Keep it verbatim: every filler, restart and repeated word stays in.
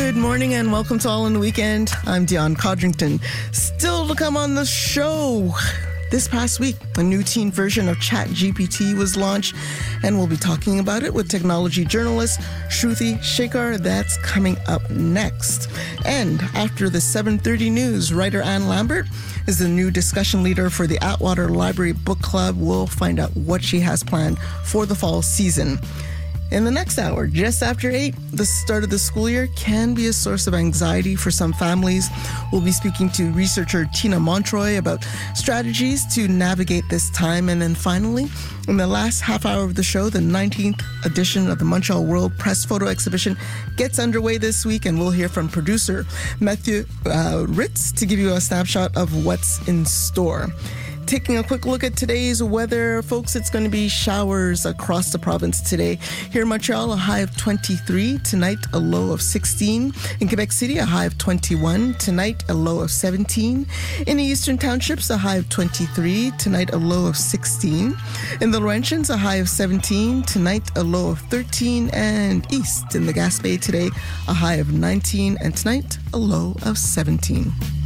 Good morning and welcome to All in the Weekend. I'm Dion Codrington. Still to come on the show. This past week, a new teen version of ChatGPT was launched, and we'll be talking about it with technology journalist Shruti Shekhar. That's coming up next. And after the seven thirty news, writer Anne Lambert is the new discussion leader for the Atwater Library Book Club. We'll find out what she has planned for the fall season. In the next hour, just after eight, the start of the school year can be a source of anxiety for some families. We'll be speaking to researcher Tina Montroy about strategies to navigate this time. And then finally, in the last half hour of the show, the nineteenth edition of the Montreal World Press Photo Exhibition gets underway this week, and we'll hear from producer Matthew uh, Ritz to give you a snapshot of what's in store. Taking a quick look at today's weather, folks, it's going to be showers across the province today. Here in Montreal, a high of twenty-three. Tonight, a low of sixteen. In Quebec City, a high of twenty-one. Tonight, a low of seventeen. In the Eastern Townships, a high of twenty-three. Tonight, a low of sixteen. In the Laurentians, a high of seventeen. Tonight, a low of thirteen. And east in the Gaspé today, a high of nineteen. And tonight, a low of seventeen.